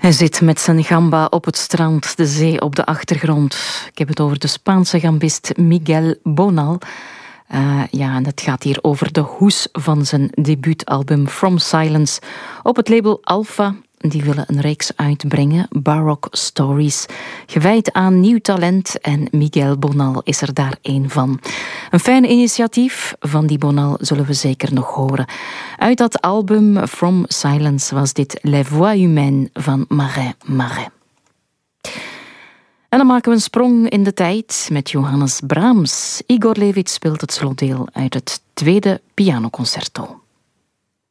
Hij zit met zijn gamba op het strand, de zee op de achtergrond. Ik heb het over de Spaanse gambist Miguel Bonal. En het gaat hier over de hoes van zijn debuutalbum From Silence op het label Alpha. Die willen een reeks uitbrengen, Baroque Stories, gewijd aan nieuw talent en Miguel Bonal is er daar één van. Een fijn initiatief van die Bonal zullen we zeker nog horen. Uit dat album From Silence was dit Les Voix Humaines van Marais Marais. En dan maken we een sprong in de tijd met Johannes Brahms. Igor Levit speelt het slotdeel uit het tweede pianoconcerto.